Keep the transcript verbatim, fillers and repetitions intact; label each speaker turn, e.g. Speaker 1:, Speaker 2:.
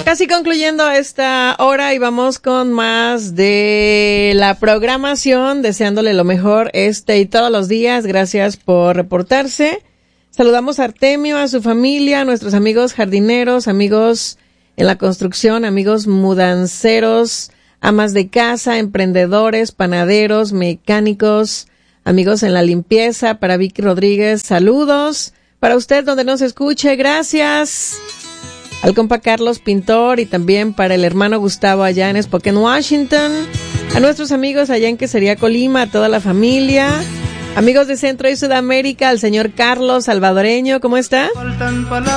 Speaker 1: Casi concluyendo esta hora y vamos con más de la programación, deseándole lo mejor este y todos los días. Gracias por reportarse. Saludamos a Artemio, a su familia, a nuestros amigos jardineros, amigos en la construcción, amigos mudanceros, amas de casa, emprendedores, panaderos, mecánicos, amigos en la limpieza. Para Vicky Rodríguez, saludos. Para usted donde nos escuche, gracias. Al compa Carlos Pintor y también para el hermano Gustavo allá en Spokane, Washington. A nuestros amigos allá en Quesería Colima, a toda la familia. Amigos de Centro y Sudamérica, al señor Carlos Salvadoreño, ¿cómo está?